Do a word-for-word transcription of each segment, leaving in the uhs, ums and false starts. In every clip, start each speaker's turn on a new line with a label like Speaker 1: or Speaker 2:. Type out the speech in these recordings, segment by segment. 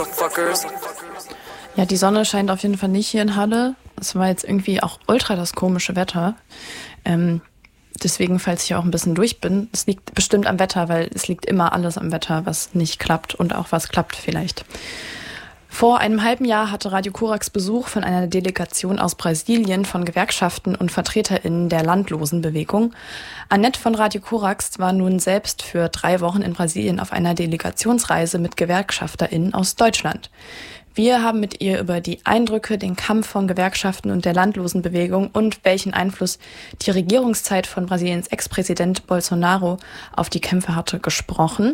Speaker 1: Ja, die Sonne scheint auf jeden Fall nicht hier in Halle. Es war jetzt irgendwie auch ultra das komische Wetter. Ähm, deswegen, falls ich auch ein bisschen durch bin, es liegt bestimmt am Wetter, weil es liegt immer alles am Wetter, was nicht klappt und auch was klappt vielleicht. Vor einem halben Jahr hatte Radio Korax Besuch von einer Delegation aus Brasilien von Gewerkschaften und VertreterInnen der Landlosenbewegung. Annette von Radio Korax war nun selbst für drei Wochen in Brasilien auf einer Delegationsreise mit GewerkschafterInnen aus Deutschland. Wir haben mit ihr über die Eindrücke, den Kampf von Gewerkschaften und der Landlosenbewegung und welchen Einfluss die Regierungszeit von Brasiliens Ex-Präsident Bolsonaro auf die Kämpfe hatte gesprochen.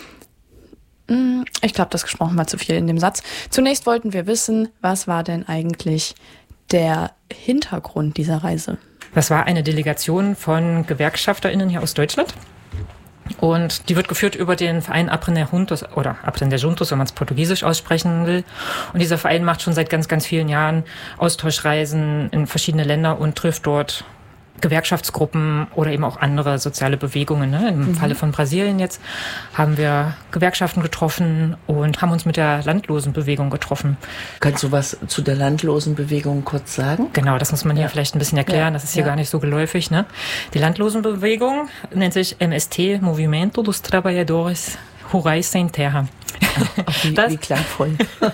Speaker 1: Ich glaube, das gesprochen war zu viel in dem Satz. Zunächst wollten wir wissen, was war denn eigentlich der Hintergrund dieser Reise?
Speaker 2: Das war eine Delegation von GewerkschafterInnen hier aus Deutschland. Und die wird geführt über den Verein Aprender Juntos oder Aprender Juntos, wenn man es portugiesisch aussprechen will. Und dieser Verein macht schon seit ganz, ganz vielen Jahren Austauschreisen in verschiedene Länder und trifft dort Gewerkschaftsgruppen oder eben auch andere soziale Bewegungen. Ne? Im mhm. Falle von Brasilien jetzt haben wir Gewerkschaften getroffen und haben uns mit der Landlosenbewegung getroffen.
Speaker 3: Kannst du was zu der Landlosenbewegung kurz sagen?
Speaker 2: Genau, das muss man hier ja. vielleicht ein bisschen erklären.
Speaker 3: Ja.
Speaker 2: Das ist hier
Speaker 3: ja.
Speaker 2: gar nicht so geläufig. Ne? Die Landlosenbewegung nennt sich M S T, Movimento dos Trabalhadores Rurais Sem Terra.
Speaker 3: Wie,
Speaker 2: das,
Speaker 3: wie klangvoll.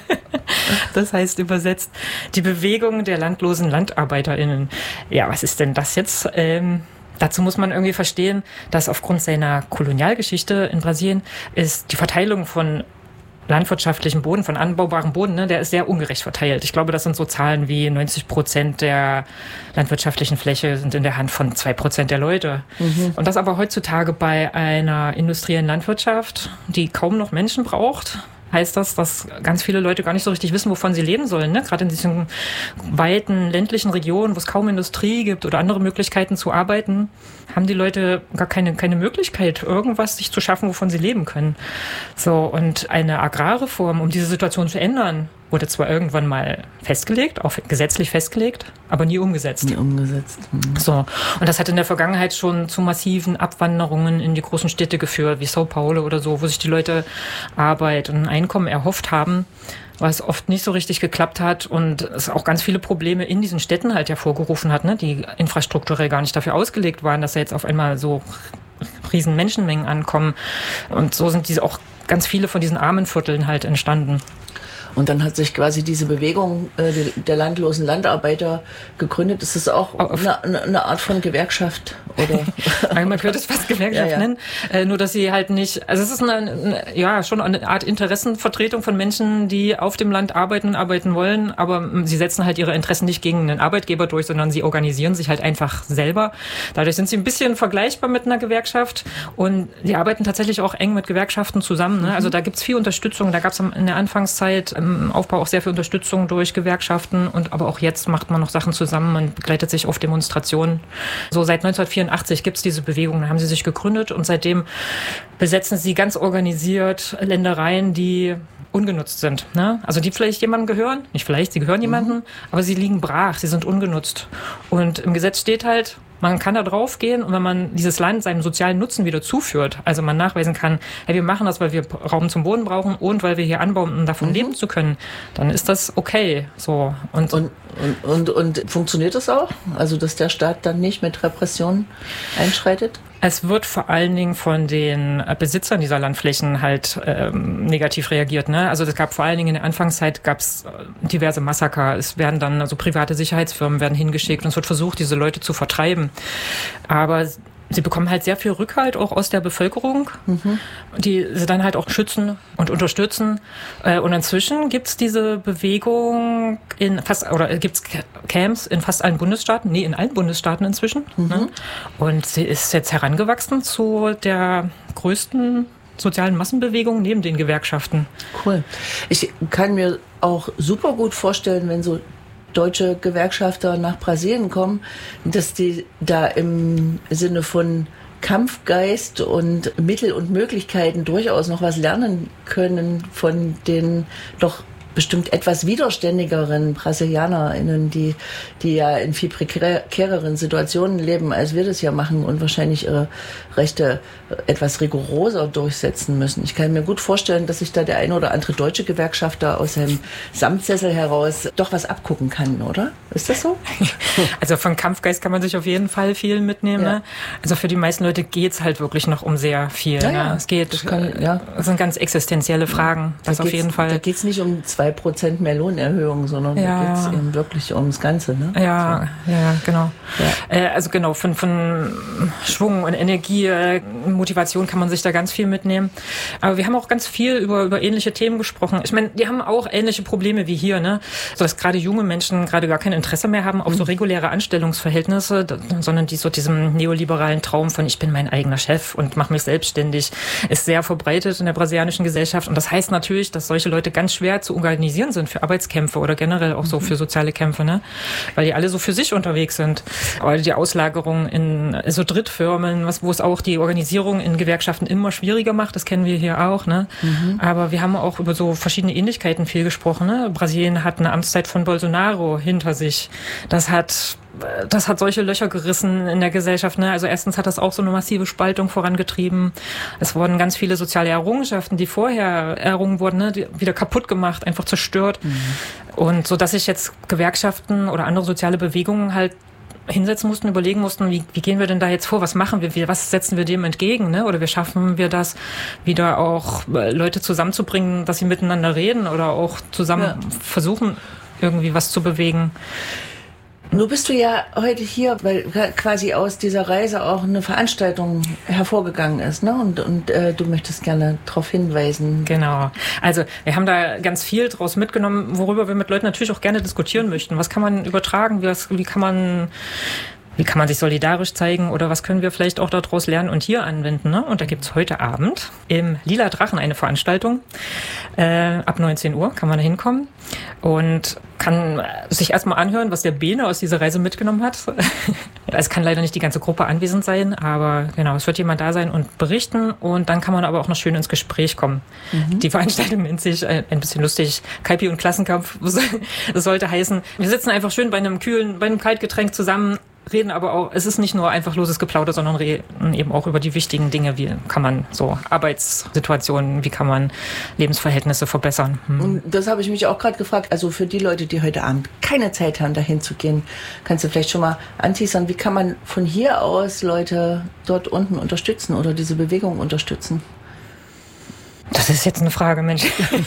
Speaker 2: Das heißt übersetzt, die Bewegung der landlosen LandarbeiterInnen. Ja, was ist denn das jetzt? Ähm, dazu muss man irgendwie verstehen, dass aufgrund seiner Kolonialgeschichte in Brasilien ist die Verteilung von landwirtschaftlichen Boden, von anbaubarem Boden, ne, der ist sehr ungerecht verteilt. Ich glaube, das sind so Zahlen wie neunzig Prozent der landwirtschaftlichen Fläche sind in der Hand von zwei Prozent der Leute. Mhm. Und das aber heutzutage bei einer industriellen Landwirtschaft, die kaum noch Menschen braucht, heißt das, dass ganz viele Leute gar nicht so richtig wissen, wovon sie leben sollen. Ne? Gerade in diesen weiten ländlichen Regionen, wo es kaum Industrie gibt oder andere Möglichkeiten zu arbeiten, haben die Leute gar keine, keine Möglichkeit, irgendwas sich zu schaffen, wovon sie leben können. So, und eine Agrarreform, um diese Situation zu ändern, wurde zwar irgendwann mal festgelegt, auch gesetzlich festgelegt, aber nie umgesetzt.
Speaker 3: Nie umgesetzt. Mhm.
Speaker 2: So. Und das hat in der Vergangenheit schon zu massiven Abwanderungen in die großen Städte geführt, wie Sao Paulo oder so, wo sich die Leute Arbeit und Einkommen erhofft haben, was oft nicht so richtig geklappt hat und es auch ganz viele Probleme in diesen Städten halt hervorgerufen hat, ne, die infrastrukturell gar nicht dafür ausgelegt waren, dass da jetzt auf einmal so riesen Menschenmengen ankommen. Und so sind diese auch ganz viele von diesen armen Vierteln halt entstanden.
Speaker 3: Und dann hat sich quasi diese Bewegung äh, der landlosen Landarbeiter gegründet. Ist das auch eine, eine Art von Gewerkschaft? Oder?
Speaker 2: Man könnte es fast Gewerkschaft ja, ja. nennen. Äh, nur, dass sie halt nicht, also es ist eine, eine, ja, schon eine Art Interessenvertretung von Menschen, die auf dem Land arbeiten und arbeiten wollen, aber sie setzen halt ihre Interessen nicht gegen einen Arbeitgeber durch, sondern sie organisieren sich halt einfach selber. Dadurch sind sie ein bisschen vergleichbar mit einer Gewerkschaft und die arbeiten tatsächlich auch eng mit Gewerkschaften zusammen. Ne? Mhm. Also da gibt's viel Unterstützung. Da gab's in der Anfangszeit im Aufbau auch sehr viel Unterstützung durch Gewerkschaften und aber auch jetzt macht man noch Sachen zusammen, man begleitet sich auf Demonstrationen. So seit neunzehnhundertvierundachtzig gibt es diese Bewegung, da haben sie sich gegründet und seitdem besetzen sie ganz organisiert Ländereien, die ungenutzt sind. Ne? Also die vielleicht jemandem gehören, nicht vielleicht, sie gehören mhm. jemandem, aber sie liegen brach, sie sind ungenutzt. Und im Gesetz steht halt, man kann da drauf gehen und wenn man dieses Land seinem sozialen Nutzen wieder zuführt, also man nachweisen kann, hey, wir machen das, weil wir Raum zum Wohnen brauchen und weil wir hier anbauen, um davon mhm. leben zu können, dann ist das okay. So. Und,
Speaker 3: und, und, und, und funktioniert das auch? Also, dass der Staat dann nicht mit Repression einschreitet?
Speaker 2: Es wird vor allen Dingen von den Besitzern dieser Landflächen halt ähm, negativ reagiert. Ne? Also es gab vor allen Dingen in der Anfangszeit gab es diverse Massaker. Es werden dann also private Sicherheitsfirmen werden hingeschickt und es wird versucht, diese Leute zu vertreiben. Aber sie bekommen halt sehr viel Rückhalt auch aus der Bevölkerung, mhm. die sie dann halt auch schützen und unterstützen. Und inzwischen gibt's diese Bewegung in fast, oder gibt's Camps in fast allen Bundesstaaten, nee, in allen Bundesstaaten inzwischen. Mhm. Ne? Und sie ist jetzt herangewachsen zu der größten sozialen Massenbewegung neben den Gewerkschaften.
Speaker 3: Cool. Ich kann mir auch super gut vorstellen, wenn so deutsche Gewerkschafter nach Brasilien kommen, dass die da im Sinne von Kampfgeist und Mittel und Möglichkeiten durchaus noch was lernen können von den doch bestimmt etwas widerständigeren BrasilianerInnen, die, die ja in viel prekäreren Situationen leben, als wir das ja machen und wahrscheinlich ihre Rechte etwas rigoroser durchsetzen müssen. Ich kann mir gut vorstellen, dass sich da der eine oder andere deutsche Gewerkschafter aus seinem Samtsessel heraus doch was abgucken kann, oder? Ist das so?
Speaker 2: Also von Kampfgeist kann man sich auf jeden Fall viel mitnehmen. Ja. Ne? Also für die meisten Leute geht's halt wirklich noch um sehr viel.
Speaker 3: Ja,
Speaker 2: ne?
Speaker 3: ja.
Speaker 2: Es geht,
Speaker 3: das kann, ja.
Speaker 2: Das sind ganz existenzielle Fragen. Das
Speaker 3: da
Speaker 2: auf jeden Fall.
Speaker 3: Da geht's nicht um zwei Prozent mehr Lohnerhöhung, sondern
Speaker 2: ja.
Speaker 3: da geht's eben wirklich ums Ganze. Ne?
Speaker 2: Ja, so. ja, genau.
Speaker 3: Ja.
Speaker 2: Äh, also genau, von, von Schwung und Energie, äh, Motivation kann man sich da ganz viel mitnehmen. Aber wir haben auch ganz viel über, über ähnliche Themen gesprochen. Ich meine, die haben auch ähnliche Probleme wie hier, ne? So dass gerade junge Menschen gerade gar kein Interesse mehr haben auf so reguläre Anstellungsverhältnisse, sondern die so diesem neoliberalen Traum von ich bin mein eigener Chef und mache mich selbstständig, ist sehr verbreitet in der brasilianischen Gesellschaft. Und das heißt natürlich, dass solche Leute ganz schwer zu organisieren sind für Arbeitskämpfe oder generell auch so für soziale Kämpfe, ne? Weil die alle so für sich unterwegs sind. Aber die Auslagerung in so Drittfirmen, was, wo es auch die Organisierung in Gewerkschaften immer schwieriger macht, das kennen wir hier auch, ne? Mhm. Aber wir haben auch über so verschiedene Ähnlichkeiten viel gesprochen, ne? Brasilien hat eine Amtszeit von Bolsonaro hinter sich. Das hat Das hat solche Löcher gerissen in der Gesellschaft. Ne? Also erstens hat das auch so eine massive Spaltung vorangetrieben. Es wurden ganz viele soziale Errungenschaften, die vorher errungen wurden, ne? die wieder kaputt gemacht, einfach zerstört. Mhm. Und so, dass sich jetzt Gewerkschaften oder andere soziale Bewegungen halt hinsetzen mussten, überlegen mussten, wie, wie gehen wir denn da jetzt vor, was machen wir, was setzen wir dem entgegen, ne? Oder wie schaffen wir das, wieder auch Leute zusammenzubringen, dass sie miteinander reden oder auch zusammen ja. versuchen, irgendwie was zu bewegen.
Speaker 3: Nun bist du ja heute hier, weil quasi aus dieser Reise auch eine Veranstaltung hervorgegangen ist, ne? Und, und äh, du möchtest gerne darauf hinweisen.
Speaker 2: Genau. Also wir haben da ganz viel draus mitgenommen, worüber wir mit Leuten natürlich auch gerne diskutieren möchten. Was kann man übertragen? Wie, was, wie kann man... Wie kann man sich solidarisch zeigen oder was können wir vielleicht auch daraus lernen und hier anwenden? Ne? Und da gibt's heute Abend im Lila Drachen eine Veranstaltung. Äh, ab neunzehn Uhr kann man da hinkommen und kann sich erstmal anhören, was der Bene aus dieser Reise mitgenommen hat. Es kann leider nicht die ganze Gruppe anwesend sein, aber genau, es wird jemand da sein und berichten und dann kann man aber auch noch schön ins Gespräch kommen. Mhm. Die Veranstaltung nennt sich äh, ein bisschen lustig Kaipi und Klassenkampf. Das sollte heißen, wir sitzen einfach schön bei einem kühlen, bei einem Kaltgetränk zusammen, reden aber auch, es ist nicht nur einfach loses Geplauder, sondern reden eben auch über die wichtigen Dinge, wie kann man so Arbeitssituationen, wie kann man Lebensverhältnisse verbessern. Hm.
Speaker 3: Und das habe ich mich auch gerade gefragt, also für die Leute, die heute Abend keine Zeit haben, dahin zu gehen, kannst du vielleicht schon mal anteasern, wie kann man von hier aus Leute dort unten unterstützen oder diese Bewegung unterstützen?
Speaker 2: Das ist jetzt eine Frage, Mensch.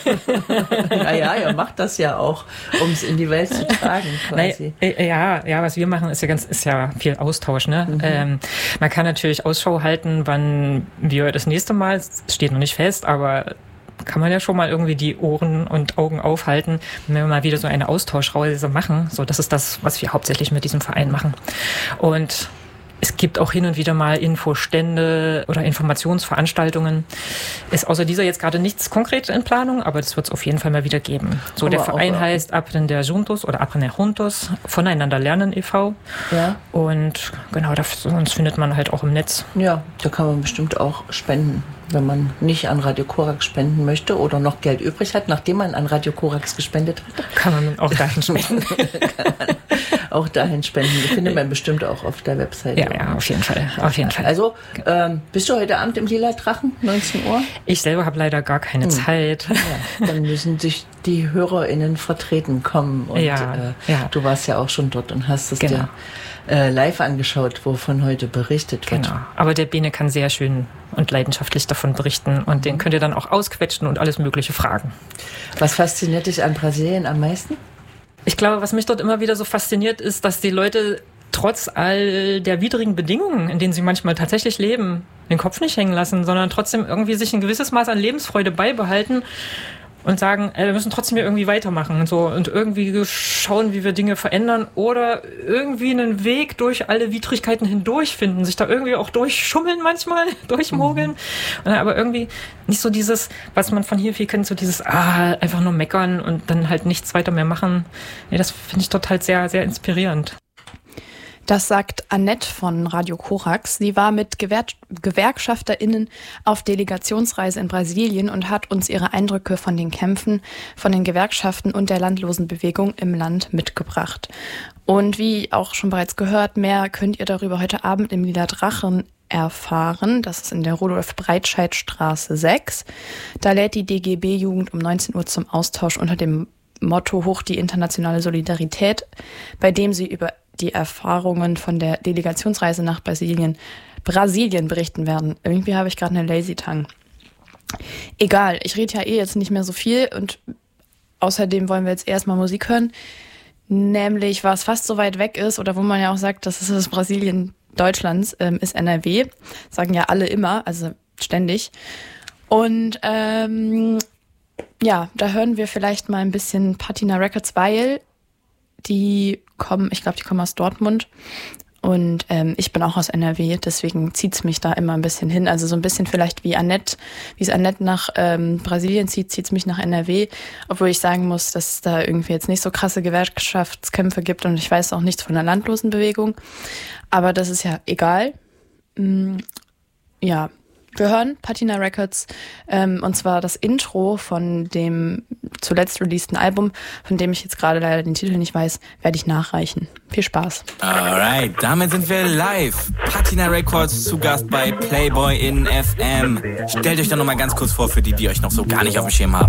Speaker 3: Naja, ihr macht das ja auch, um es in die Welt zu tragen, quasi.
Speaker 2: Na, ja, ja, was wir machen, ist ja ganz, ist ja viel Austausch, ne? Mhm. Ähm, man kann natürlich Ausschau halten, wann wir das nächste Mal, es steht noch nicht fest, aber kann man ja schon mal irgendwie die Ohren und Augen aufhalten, wenn wir mal wieder so eine Austauschreise machen. So, das ist das, was wir hauptsächlich mit diesem Verein machen. Und es gibt auch hin und wieder mal Infostände oder Informationsveranstaltungen. Ist außer dieser jetzt gerade nichts konkret in Planung, aber das wird es auf jeden Fall mal wieder geben. So, der aber Verein auch, heißt Aprender Juntos oder Aprender Juntos, Voneinander lernen e V Ja. Und genau, das, sonst findet man halt auch im Netz.
Speaker 3: Ja, da kann man bestimmt auch spenden, wenn man nicht an Radio Korax spenden möchte oder noch Geld übrig hat, nachdem man an Radio Korax gespendet hat.
Speaker 2: Kann man auch dahin spenden.
Speaker 3: Kann man auch dahin spenden. Das findet man bestimmt auch auf der Webseite.
Speaker 2: Ja, ja, auf jeden Fall. Auf jeden Fall.
Speaker 3: Also, ähm, bist du heute Abend im Lila Drachen, neunzehn Uhr?
Speaker 2: Ich selber habe leider gar keine hm. Zeit.
Speaker 3: Ja, dann müssen sich die HörerInnen vertreten kommen. Und
Speaker 2: ja,
Speaker 3: äh,
Speaker 2: ja.
Speaker 3: du warst ja auch schon dort und hast es
Speaker 2: genau.
Speaker 3: dir äh, live angeschaut, wovon heute berichtet wird.
Speaker 2: Genau. Aber der Bene kann sehr schön und leidenschaftlich davon berichten und den könnt ihr dann auch ausquetschen und alles Mögliche fragen.
Speaker 3: Was fasziniert dich an Brasilien am meisten?
Speaker 2: Ich glaube, was mich dort immer wieder so fasziniert, ist, dass die Leute trotz all der widrigen Bedingungen, in denen sie manchmal tatsächlich leben, den Kopf nicht hängen lassen, sondern trotzdem irgendwie sich ein gewisses Maß an Lebensfreude beibehalten und sagen, ey, wir müssen trotzdem irgendwie weitermachen und so und irgendwie schauen, wie wir Dinge verändern oder irgendwie einen Weg durch alle Widrigkeiten hindurch finden, sich da irgendwie auch durchschummeln manchmal, durchmogeln, mhm. aber irgendwie nicht so dieses, was man von hier viel kennt, so dieses, ah, einfach nur meckern und dann halt nichts weiter mehr machen. Nee, das finde ich dort halt sehr, sehr inspirierend.
Speaker 1: Das sagt Annette von Radio Korax. Sie war mit Gewer- GewerkschafterInnen auf Delegationsreise in Brasilien und hat uns ihre Eindrücke von den Kämpfen, von den Gewerkschaften und der Landlosenbewegung im Land mitgebracht. Und wie auch schon bereits gehört, mehr könnt ihr darüber heute Abend im Lila Drachen erfahren. Das ist in der Rudolf-Breitscheid-Straße sechs. Da lädt die D G B-Jugend um neunzehn Uhr zum Austausch unter dem Motto Hoch die internationale Solidarität, bei dem sie über die Erfahrungen von der Delegationsreise nach Brasilien, Brasilien berichten werden. Irgendwie habe ich gerade eine Lazy Tongue. Egal, ich rede ja eh jetzt nicht mehr so viel und außerdem wollen wir jetzt erstmal Musik hören, nämlich was fast so weit weg ist oder wo man ja auch sagt, das ist das Brasilien Deutschlands, ähm, ist N R W. Sagen ja alle immer, also ständig. Und ähm, ja, da hören wir vielleicht mal ein bisschen Patina Records, weil die kommen, ich glaube, die kommen aus Dortmund und ähm, ich bin auch aus N R W, deswegen zieht's mich da immer ein bisschen hin. Also so ein bisschen vielleicht wie Annette, wie es Annette nach ähm, Brasilien zieht, zieht's mich nach N R W, obwohl ich sagen muss, dass es da irgendwie jetzt nicht so krasse Gewerkschaftskämpfe gibt und ich weiß auch nichts von der Landlosenbewegung, aber das ist ja egal. Mm, ja, wir hören Patina Records ähm, und zwar das Intro von dem zuletzt releaseden Album, von dem ich jetzt gerade leider den Titel nicht weiß, werde ich nachreichen. Viel Spaß.
Speaker 4: Alright, damit sind wir live. Patina Records zu Gast bei Playboy in F M. Stellt euch da nochmal ganz kurz vor für die, die euch noch so gar nicht auf dem Schirm haben.